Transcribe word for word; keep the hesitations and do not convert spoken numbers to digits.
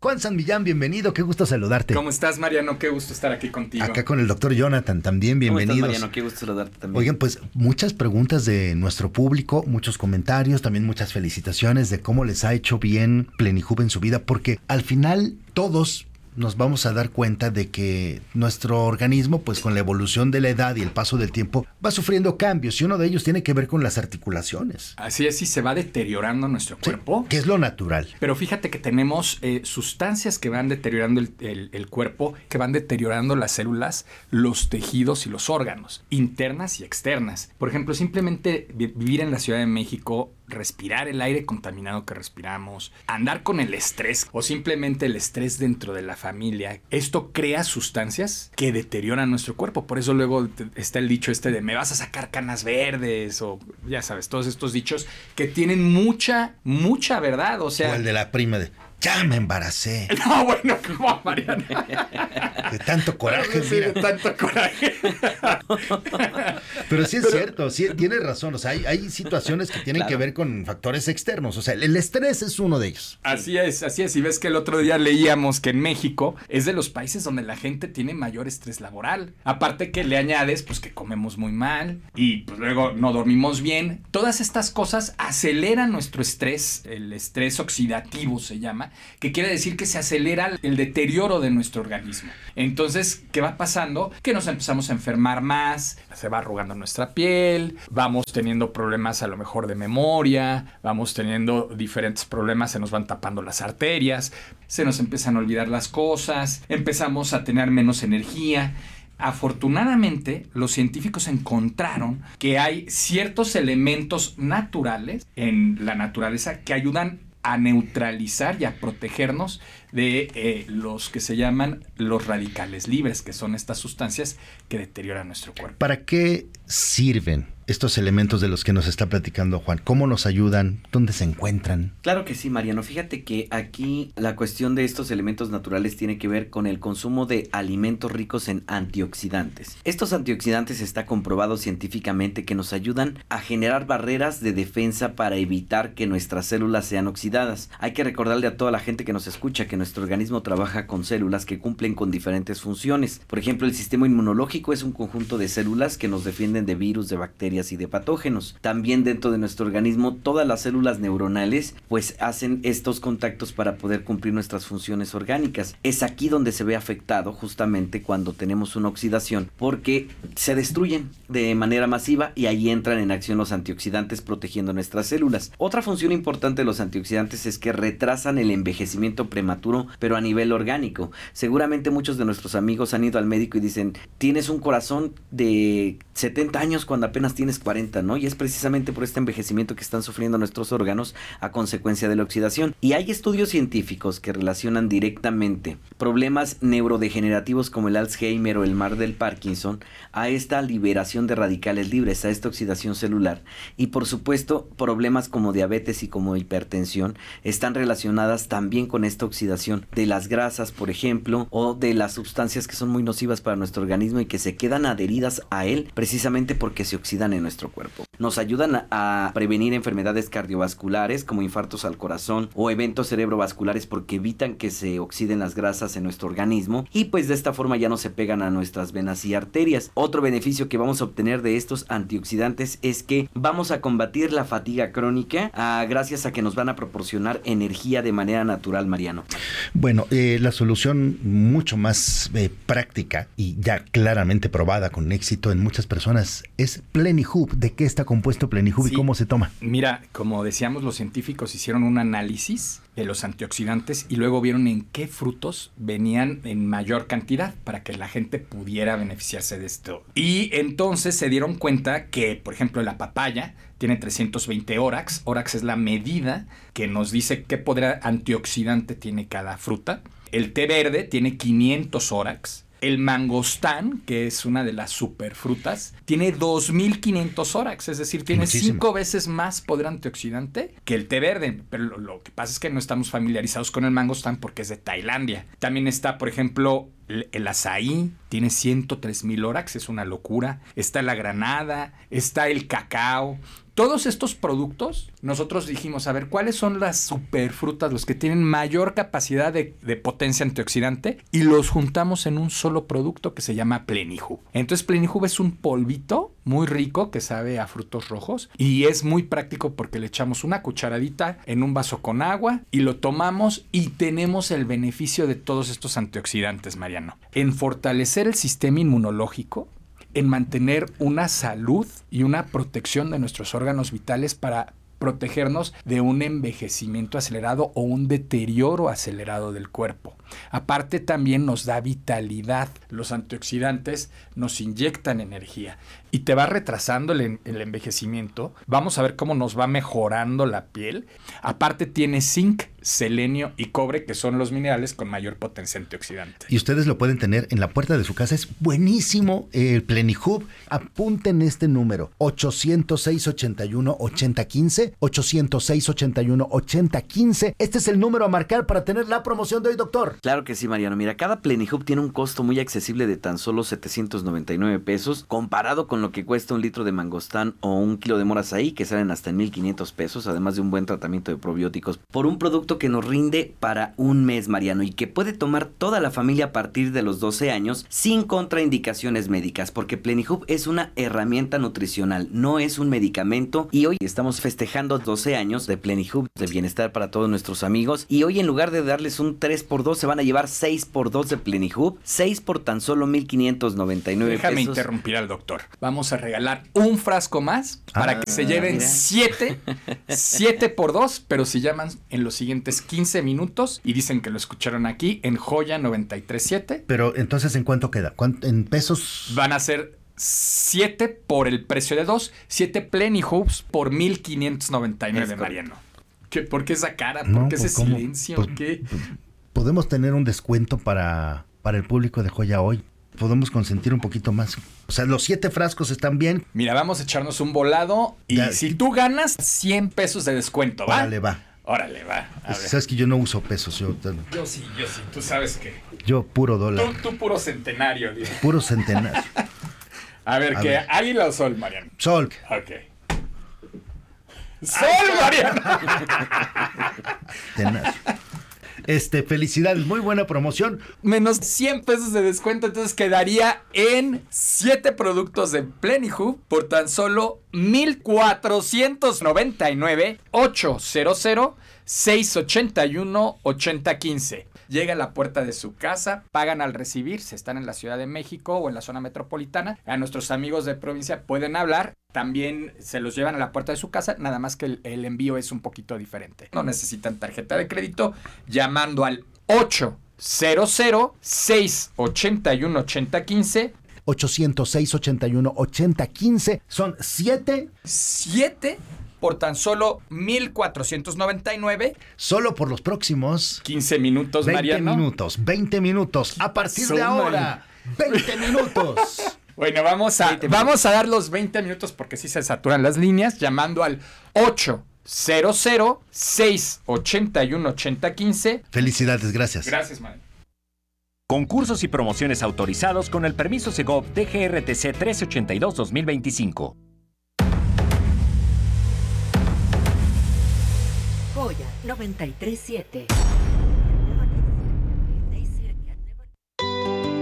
Juan San Millán, bienvenido, qué gusto saludarte. ¿Cómo estás, Mariano? Qué gusto estar aquí contigo. Acá con el doctor Jonathan también, bienvenidos. ¿Cómo estás, Mariano? Qué gusto saludarte también. Oigan, pues muchas preguntas de nuestro público, muchos comentarios, también muchas felicitaciones de cómo les ha hecho bien Plenihub en su vida, porque al final todos nos vamos a dar cuenta de que nuestro organismo, pues con la evolución de la edad y el paso del tiempo, va sufriendo cambios, y uno de ellos tiene que ver con las articulaciones. Así es, y se va deteriorando nuestro cuerpo. Sí, que es lo natural. Pero fíjate que tenemos eh, sustancias que van deteriorando el, el, el cuerpo, que van deteriorando las células, los tejidos y los órganos, internas y externas. Por ejemplo, simplemente vi- vivir en la Ciudad de México, respirar el aire contaminado que respiramos, andar con el estrés o simplemente el estrés dentro de la familia, esto crea sustancias que deterioran nuestro cuerpo. Por eso luego está el dicho este de me vas a sacar canas verdes, o ya sabes, todos estos dichos que tienen mucha, mucha verdad. O sea, O el de la prima de ya me embaracé. No, bueno, ¿cómo, Mariano? De tanto coraje, Sí, mira. de tanto coraje. Pero sí es cierto, sí, tienes razón. O sea, hay, hay situaciones que tienen Claro. que ver con factores externos. O sea, el estrés es uno de ellos. Así es, así es. Y ves que el otro día leíamos que en México es de los países donde la gente tiene mayor estrés laboral. Aparte que le añades, pues que comemos muy mal y pues luego no dormimos bien. Todas estas cosas aceleran nuestro estrés, el estrés oxidativo se llama, que quiere decir que se acelera el deterioro de nuestro organismo. Entonces, ¿qué va pasando? Que nos empezamos a enfermar más, se va arrugando nuestra piel, vamos teniendo problemas a lo mejor de memoria, vamos teniendo diferentes problemas, se nos van tapando las arterias, se nos empiezan a olvidar las cosas, empezamos a tener menos energía. Afortunadamente, los científicos encontraron que hay ciertos elementos naturales en la naturaleza que ayudan a neutralizar y a protegernos de eh, los que se llaman los radicales libres, que son estas sustancias que deterioran nuestro cuerpo. ¿Para qué sirven estos elementos de los que nos está platicando Juan? ¿Cómo nos ayudan? ¿Dónde se encuentran? Claro que sí, Mariano. Fíjate que aquí la cuestión de estos elementos naturales tiene que ver con el consumo de alimentos ricos en antioxidantes. Estos antioxidantes está comprobado científicamente que nos ayudan a generar barreras de defensa para evitar que nuestras células sean oxidadas. Hay que recordarle a toda la gente que nos escucha que nuestro organismo trabaja con células que cumplen con diferentes funciones. Por ejemplo, el sistema inmunológico es un conjunto de células que nos defienden de virus, de bacterias y de patógenos. También dentro de nuestro organismo todas las células neuronales pues hacen estos contactos para poder cumplir nuestras funciones orgánicas. Es aquí donde se ve afectado justamente cuando tenemos una oxidación, porque se destruyen de manera masiva y ahí entran en acción los antioxidantes protegiendo nuestras células. Otra función importante de los antioxidantes es que retrasan el envejecimiento prematuro, pero a nivel orgánico. Seguramente muchos de nuestros amigos han ido al médico y dicen, tienes un corazón de setenta años cuando apenas tienes cuarenta, ¿no? Y es precisamente por este envejecimiento que están sufriendo nuestros órganos a consecuencia de la oxidación. Y hay estudios científicos que relacionan directamente problemas neurodegenerativos como el Alzheimer o el mal del Parkinson a esta liberación de radicales libres, a esta oxidación celular. Y por supuesto, problemas como diabetes y como hipertensión están relacionadas también con esta oxidación de las grasas, por ejemplo, o de las sustancias que son muy nocivas para nuestro organismo y que se quedan adheridas a él precisamente porque se oxidan en nuestro cuerpo. Nos ayudan a, a prevenir enfermedades cardiovasculares como infartos al corazón o eventos cerebrovasculares porque evitan que se oxiden las grasas en nuestro organismo y pues de esta forma ya no se pegan a nuestras venas y arterias. Otro beneficio que vamos a obtener de estos antioxidantes es que vamos a combatir la fatiga crónica ah, gracias a que nos van a proporcionar energía de manera natural, Mariano. Bueno, eh, la solución mucho más eh, práctica y ya claramente probada con éxito en muchas personas es Plenihub. ¿De qué está compuesto Plenihub Sí. y cómo se toma? Mira, como decíamos, los científicos hicieron un análisis de los antioxidantes y luego vieron en qué frutos venían en mayor cantidad para que la gente pudiera beneficiarse de esto. Y entonces se dieron cuenta que, por ejemplo, la papaya tiene trescientos veinte órax. Órax es la medida que nos dice qué poder antioxidante tiene cada fruta. El té verde tiene quinientos órax. El mangostán, que es una de las superfrutas, tiene dos mil quinientos órax, es decir, tiene Muchísimo. cinco veces más poder antioxidante que el té verde. Pero lo, lo que pasa es que no estamos familiarizados con el mangostán porque es de Tailandia. También está, por ejemplo, el, el azaí, tiene ciento tres mil órax, es una locura. Está la granada, está el cacao, Todos estos productos, nosotros dijimos, a ver, ¿cuáles son las superfrutas, los que tienen mayor capacidad de, de potencia antioxidante? Y los juntamos en un solo producto que se llama Plenihub. Entonces, Plenihub es un polvito muy rico que sabe a frutos rojos y es muy práctico porque le echamos una cucharadita en un vaso con agua y lo tomamos y tenemos el beneficio de todos estos antioxidantes, Mariano. En fortalecer el sistema inmunológico, en mantener una salud y una protección de nuestros órganos vitales para protegernos de un envejecimiento acelerado o un deterioro acelerado del cuerpo. Aparte, también nos da vitalidad. Los antioxidantes nos inyectan energía y te va retrasando el, el envejecimiento. Vamos a ver cómo nos va mejorando la piel. Aparte, tiene zinc, selenio y cobre, que son los minerales con mayor potencia antioxidante. Y ustedes lo pueden tener en la puerta de su casa. Es buenísimo el Plenihub. Apunten este número: ochocientos seis, ochenta y uno, ochenta quince, ochocientos seis, ochenta y uno, ochenta quince. Este es el número a marcar para tener la promoción de hoy, doctor. Claro que sí, Mariano. Mira, cada Plenihub tiene un costo muy accesible de tan solo setecientos noventa y nueve pesos, comparado con lo que cuesta un litro de mangostán o un kilo de moras ahí, que salen hasta en mil quinientos pesos, además de un buen tratamiento de probióticos, por un producto que nos rinde para un mes, Mariano, y que puede tomar toda la familia a partir de los doce años sin contraindicaciones médicas, porque Plenihub es una herramienta nutricional, no es un medicamento. Y hoy estamos festejando doce años de Plenihub, de bienestar para todos nuestros amigos, y hoy en lugar de darles un tres por dos se van a llevar seis por dos de Plenihub, seis por tan solo mil quinientos noventa y nueve Déjame pesos. interrumpir al doctor. Vamos a regalar un frasco más para Ah, que se lleven mira. siete, siete por dos, pero si llaman en los siguientes quince minutos y dicen que lo escucharon aquí en Joya noventa y tres punto siete, Pero entonces, ¿en cuánto queda? ¿Cuánto, en pesos? van a ser siete por el precio de dos, siete Plenihubs por mil quinientos noventa y nueve, Es Mariano. ¿Qué, ¿Por qué esa cara? ¿Por No, qué ese pues, ¿cómo? silencio? Pues, ¿Qué? Podemos tener un descuento para, para el público de Joya hoy. Podemos consentir un poquito más. O sea, los siete frascos están bien. Mira, vamos a echarnos un volado y Ya. si tú ganas, cien pesos de descuento, ¿va? Órale, va. Órale, va. A ver. Sabes que yo no uso pesos, yo, Yo sí, yo sí. Tú sabes que. yo puro dólar, Tú, tú puro centenario, digo. puro centenario. A ver, A ¿qué? ver. ¿Águila o sol, Mariano? Sol, Ok. ¡Sol, Mariano! tenaz. Este, felicidades, muy buena promoción. Menos cien pesos de descuento, entonces quedaría en siete productos de Plenihub por tan solo mil cuatrocientos noventa y nueve, ochocientos, seiscientos ochenta y uno, ochenta quince. Llega a la puerta de su casa, pagan al recibir, si están en la Ciudad de México o en la zona metropolitana. A nuestros amigos de provincia pueden hablar, también se los llevan a la puerta de su casa, nada más que el, el envío es un poquito diferente. No necesitan tarjeta de crédito, llamando al ochocientos, seiscientos ochenta y uno, ochenta quince. ochocientos seis, ochenta y uno, ochenta quince. Son siete siete por tan solo mil cuatrocientos noventa y nueve. solo por los próximos quince minutos, veinte Mariano. minutos. veinte minutos. A partir de Súmale. ahora, veinte minutos. Bueno, vamos a, veinte vamos a dar los veinte minutos porque sí se saturan las líneas, llamando al ochocientos, seiscientos ochenta y uno, ochenta quince. Felicidades, gracias. Gracias, man. Concursos y promociones autorizados con el permiso Segov D G R T C trece ochenta y dos dos mil veinticinco. Joya noventa y tres punto siete.